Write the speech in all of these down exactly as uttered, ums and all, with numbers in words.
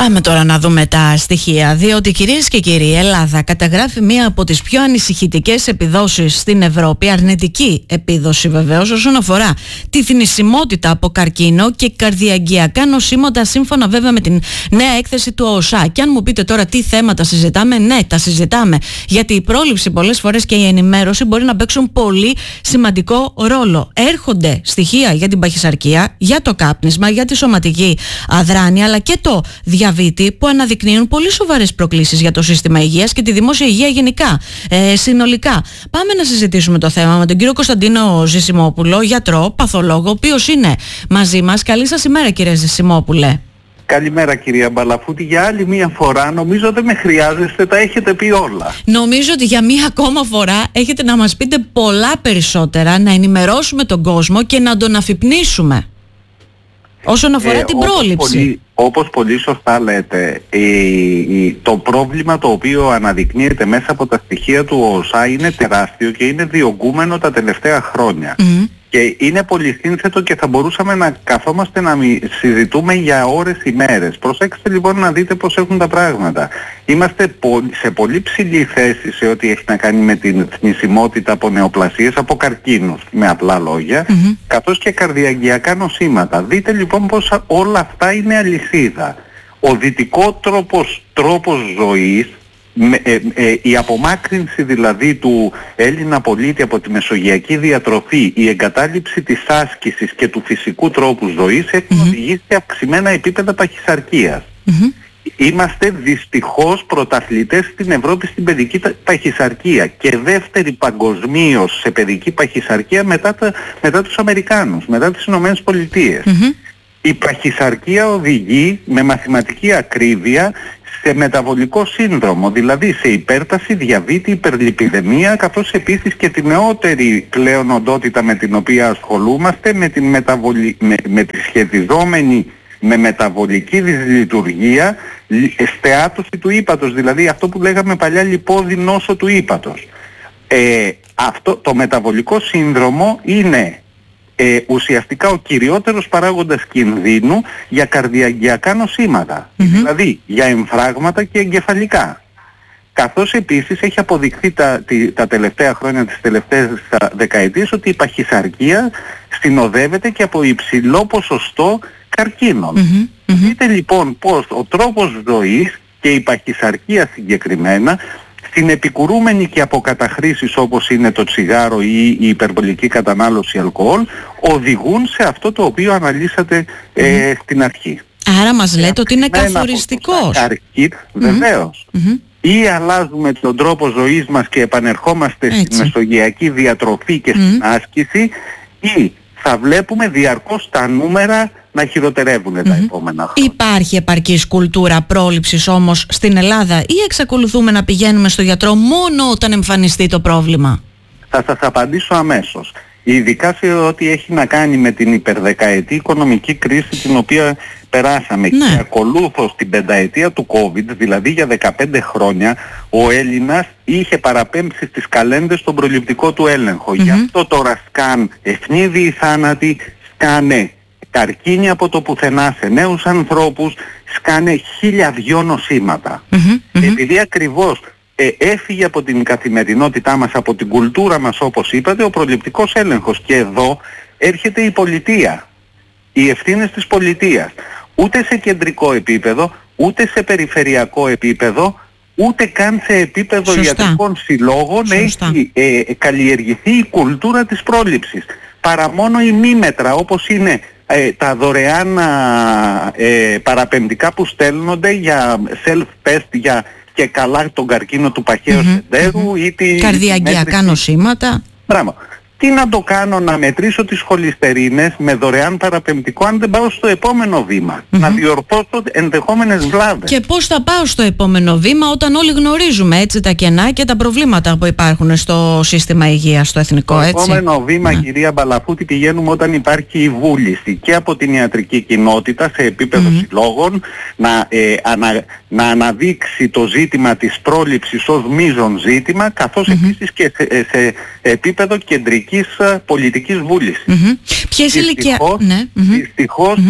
Πάμε τώρα να δούμε τα στοιχεία, διότι κυρίες και κύριοι, η Ελλάδα καταγράφει μία από τις πιο ανησυχητικές επιδόσεις στην Ευρώπη, αρνητική επίδοση βεβαίως, όσον αφορά τη θνησιμότητα από καρκίνο και καρδιαγγειακά νοσήματα, σύμφωνα βέβαια με την νέα έκθεση του ΟΣΑ. Και αν μου πείτε τώρα τι θέματα συζητάμε, ναι, τα συζητάμε, γιατί η πρόληψη πολλές φορές και η ενημέρωση μπορεί να παίξουν πολύ σημαντικό ρόλο. Έρχονται στοιχεία για την παχυσαρκία, για το κάπνισμα, για τη σωματική αδράνεια, αλλά και το διαβήτη, που αναδεικνύουν πολύ σοβαρές προκλήσεις για το σύστημα υγείας και τη δημόσια υγεία γενικά, ε, συνολικά. Πάμε να συζητήσουμε το θέμα με τον κύριο Κωνσταντίνο Ζησιμόπουλο, γιατρό, παθολόγο, ο οποίος είναι μαζί μας. Καλή σας ημέρα, κύριε Ζησιμόπουλε. Καλημέρα, κυρία Μπαλαφούτη. Για άλλη μία φορά νομίζω δεν με χρειάζεστε, τα έχετε πει όλα. Νομίζω ότι για μία ακόμα φορά έχετε να μας πείτε πολλά περισσότερα, να ενημερώσουμε τον κόσμο και να τον αφυπνίσουμε όσον αφορά ε, την όπως πρόληψη. Πολύ, όπως πολύ σωστά λέτε, η, η, το πρόβλημα το οποίο αναδεικνύεται μέσα από τα στοιχεία του ΟΣΑ είναι τεράστιο και είναι διωγγούμενο τα τελευταία χρόνια. Mm-hmm. Και είναι πολυσύνθετο και θα μπορούσαμε να καθόμαστε να συζητούμε για ώρες ημέρες. Προσέξτε λοιπόν να δείτε πώς έχουν τα πράγματα. Είμαστε σε πολύ ψηλή θέση σε ό,τι έχει να κάνει με την θνησιμότητα από νεοπλασίες, από καρκίνους, με απλά λόγια, mm-hmm. καθώς και καρδιαγγειακά νοσήματα. Δείτε λοιπόν πως όλα αυτά είναι αλυσίδα. Ο δυτικό τρόπος, τρόπος ζωής, Με, ε, ε, η απομάκρυνση δηλαδή του Έλληνα πολίτη από τη μεσογειακή διατροφή, η εγκατάλειψη της άσκησης και του φυσικού τρόπου ζωής έχουν mm-hmm. οδηγήσει σε αυξημένα επίπεδα παχυσαρκίας. Mm-hmm. Είμαστε δυστυχώς πρωταθλητές στην Ευρώπη στην παιδική παχυσαρκία και δεύτεροι παγκοσμίως σε παιδική παχυσαρκία μετά, τα, μετά τους Αμερικάνους, μετά τις Ηνωμένες Πολιτείες. Mm-hmm. Η παχυσαρκία οδηγεί με μαθηματική ακρίβεια σε μεταβολικό σύνδρομο, δηλαδή σε υπέρταση, διαβήτη, υπερλιπιδεμία, καθώς επίσης και τη νεότερη πλέον οντότητα με την οποία ασχολούμαστε, με, την μεταβολη... με, με τη σχετιζόμενη με μεταβολική δυσλειτουργία, στεάτωση του ύπατος, δηλαδή αυτό που λέγαμε παλιά λιπόδη νόσο του ύπατος. Ε, αυτό, το μεταβολικό σύνδρομο είναι Ε, ουσιαστικά ο κυριότερος παράγοντας κινδύνου για καρδιαγγειακά νοσήματα, mm-hmm. δηλαδή για εμφράγματα και εγκεφαλικά. Καθώς επίσης έχει αποδειχθεί τα, τη, τα τελευταία χρόνια, τις τελευταίες δεκαετίες, ότι η παχυσαρκία συνοδεύεται και από υψηλό ποσοστό καρκίνων. Mm-hmm. Mm-hmm. Δείτε λοιπόν πως ο τρόπος ζωής και η παχυσαρκία συγκεκριμένα, στην επικουρούμενη και από καταχρήσεις όπως είναι το τσιγάρο ή η υπερβολική κατανάλωση αλκοόλ, οδηγούν σε αυτό το οποίο αναλύσατε ε, mm. στην αρχή. Άρα μας λέτε ότι είναι καθοριστικός. Καρκίνο, βεβαίως. Mm-hmm. Ή αλλάζουμε τον τρόπο ζωής μας και επανερχόμαστε Έτσι. στη μεσογειακή διατροφή και mm. στην άσκηση, ή θα βλέπουμε διαρκώς τα νούμερα να χειροτερεύουν mm-hmm. τα επόμενα χρόνια. Υπάρχει επαρκής κουλτούρα πρόληψης όμως στην Ελλάδα, ή εξακολουθούμε να πηγαίνουμε στο γιατρό μόνο όταν εμφανιστεί το πρόβλημα? Θα σας απαντήσω αμέσως. Ειδικά σε ό,τι έχει να κάνει με την υπερδεκαετή οικονομική κρίση την οποία περάσαμε, ναι. και ακολούθως την πενταετία του COVID, δηλαδή για δεκαπέντε χρόνια, ο Έλληνας είχε παραπέμψει στις καλένδες τον προληπτικό του έλεγχο. Mm-hmm. Γι' αυτό τώρα σκάν ευνίδιοι θάνατοι, σκάνε καρκίνοι από το πουθενά σε νέους ανθρώπους, σκάνε χίλια δυο νοσήματα. Mm-hmm. Επειδή ακριβώς ε, έφυγε από την καθημερινότητά μας, από την κουλτούρα μας όπως είπατε, ο προληπτικός έλεγχος. Και εδώ έρχεται η πολιτεία, οι ευθύνες της πολιτείας. Ούτε σε κεντρικό επίπεδο, ούτε σε περιφερειακό επίπεδο, ούτε καν σε επίπεδο Σωστά. ιατρικών συλλόγων Σωστά. έχει ε, καλλιεργηθεί η κουλτούρα της πρόληψης. Παρά μόνο η μήμετρα, όπως είναι ε, τα δωρεάν ε, παραπεμπτικά που στέλνονται για self-test για και καλά τον καρκίνο του παχαίου mm-hmm. σεντέρου ή τη... καρδιαγγειακά νοσήματα. Μπράβο. Τι να το κάνω να μετρήσω τις χολυστερίνες με δωρεάν παραπεμπτικό αν δεν πάω στο επόμενο βήμα, mm-hmm. να διορθώσω ενδεχόμενες βλάβες. Και πώς θα πάω στο επόμενο βήμα όταν όλοι γνωρίζουμε έτσι τα κενά και τα προβλήματα που υπάρχουν στο σύστημα υγείας, στο εθνικό, έτσι? Το επόμενο βήμα, ναι. κυρία Μπαλαφούτη, πηγαίνουμε όταν υπάρχει η βούληση και από την ιατρική κοινότητα σε επίπεδο mm-hmm. συλλόγων να, ε, ανα, να αναδείξει το ζήτημα της πρόληψης ως μείζον ζήτημα, καθώς mm-hmm. επίσης και σε, σε επίπεδο κεντρικής πολιτικής βούλησης. Mm-hmm. Ποιες ηλικία... Ναι. Mm-hmm. Δυστυχώς mm-hmm.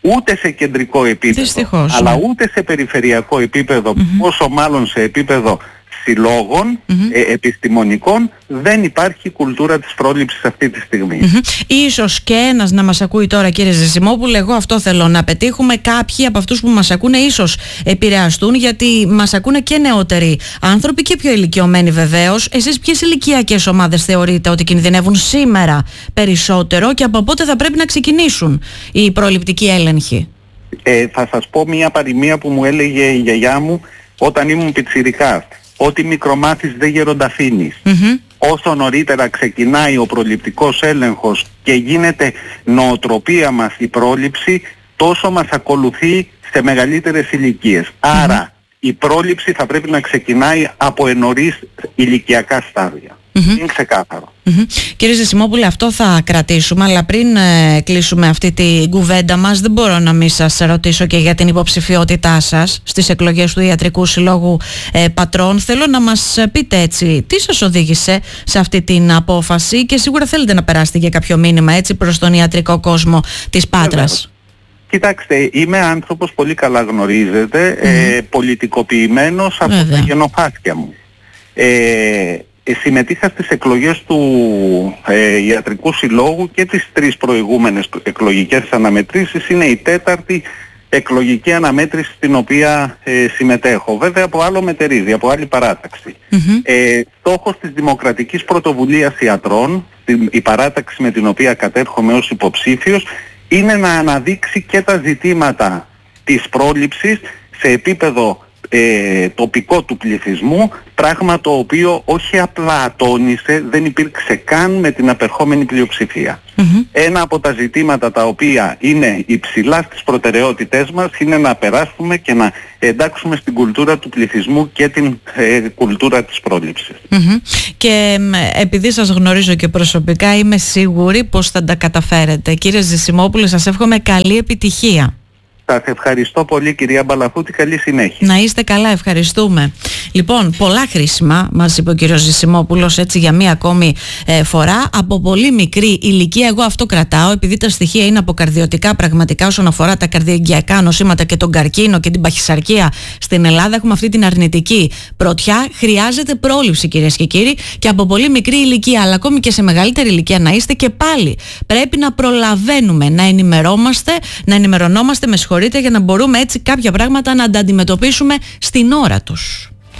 ούτε σε κεντρικό επίπεδο, Δυστυχώς, αλλά ναι. ούτε σε περιφερειακό επίπεδο, Mm-hmm. πόσο μάλλον σε επίπεδο συλλόγων Mm-hmm. ε, επιστημονικών, δεν υπάρχει κουλτούρα της πρόληψης αυτή τη στιγμή. Mm-hmm. Ίσως και ένας να μας ακούει τώρα, κύριε Ζησιμόπουλε, εγώ αυτό θέλω να πετύχουμε. Κάποιοι από αυτούς που μας ακούνε ίσως επηρεαστούν, γιατί μας ακούνε και νεότεροι άνθρωποι και πιο ηλικιωμένοι βεβαίως. Εσείς ποιες ηλικιακές ομάδες θεωρείτε ότι κινδυνεύουν σήμερα περισσότερο και από πότε θα πρέπει να ξεκινήσουν οι προληπτικοί έλεγχοι? Ε, θα σας πω μια παροιμία που μου έλεγε η γιαγιά μου όταν ήμουν πιτσιρικάς. Ό,τι μικρομάθεις δεν γερονταφήνεις. Mm-hmm. Όσο νωρίτερα ξεκινάει ο προληπτικός έλεγχος και γίνεται νοοτροπία μας η πρόληψη, τόσο μας ακολουθεί σε μεγαλύτερες ηλικίες. Mm-hmm. Άρα η πρόληψη θα πρέπει να ξεκινάει από ενωρίς ηλικιακά στάδια. Mm-hmm. Είναι ξεκάθαρο. Mm-hmm. Κύριε Ζησιμόπουλε, αυτό θα κρατήσουμε, αλλά πριν ε, κλείσουμε αυτή την κουβέντα μας, δεν μπορώ να μην σας ρωτήσω και για την υποψηφιότητά σας στις εκλογές του Ιατρικού Συλλόγου ε, Πατρών. Θέλω να μας πείτε έτσι, τι σας οδήγησε σε αυτή την απόφαση, και σίγουρα θέλετε να περάσετε για κάποιο μήνυμα έτσι προς τον ιατρικό κόσμο της Πάτρας. Κοιτάξτε, είμαι άνθρωπος, πολύ καλά γνωρίζετε, mm-hmm. ε, πολιτικοποιημένος από Βέβαια. τα γενοφάσκια μου. Ε, συμμετείχα στις εκλογές του ε, Ιατρικού Συλλόγου και τις τρεις προηγούμενες εκλογικές αναμετρήσεις. Είναι η τέταρτη εκλογική αναμέτρηση στην οποία ε, συμμετέχω. Βέβαια από άλλο μετερίδι, από άλλη παράταξη. Mm-hmm. Ε, στόχος της Δημοκρατικής Πρωτοβουλίας Ιατρών, η παράταξη με την οποία κατέρχομαι ως υποψήφιος, είναι να αναδείξει και τα ζητήματα της πρόληψης σε επίπεδο ε, τοπικό του πληθυσμού, πράγμα το οποίο όχι απλά ατόνισε, δεν υπήρξε καν με την απερχόμενη πλειοψηφία. Mm-hmm. Ένα από τα ζητήματα τα οποία είναι υψηλά στις προτεραιότητές μας είναι να περάσουμε και να εντάξουμε στην κουλτούρα του πληθυσμού και την ε, κουλτούρα της πρόληψης. Mm-hmm. Και επειδή σας γνωρίζω και προσωπικά, είμαι σίγουρη πως θα τα καταφέρετε. Κύριε Ζησιμόπουλε, σας εύχομαι καλή επιτυχία. Σας ευχαριστώ πολύ, κυρία Μπαλαφούτη, καλή συνέχεια. Να είστε καλά, ευχαριστούμε. Λοιπόν, πολλά χρήσιμα μας είπε ο κύριος Ζησιμόπουλος, έτσι για μία ακόμη ε, φορά. Από πολύ μικρή ηλικία, εγώ αυτό κρατάω, επειδή τα στοιχεία είναι αποκαρδιωτικά πραγματικά όσον αφορά τα καρδιαγγειακά νοσήματα και τον καρκίνο και την παχυσαρκία στην Ελλάδα. Έχουμε αυτή την αρνητική πρωτιά. Χρειάζεται πρόληψη, κυρίες και κύριοι, και από πολύ μικρή ηλικία, αλλά ακόμη και σε μεγαλύτερη ηλικία να είστε, και πάλι πρέπει να προλαβαίνουμε, να ενημερώμαστε, να ενημερωνόμαστε, με συγχωρείτε, για να μπορούμε έτσι κάποια πράγματα να τα αντιμετωπίσουμε στην ώρα τους.